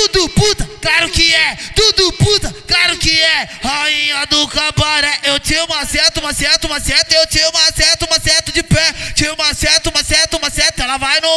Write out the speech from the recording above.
tudo puta, claro que é. Tudo puta, claro que é. Rainha do cabaré, eu te maceto, maceto, maceto. Eu te maceto, maceto de pé. Te maceto, maceto, maceto. Ela vai no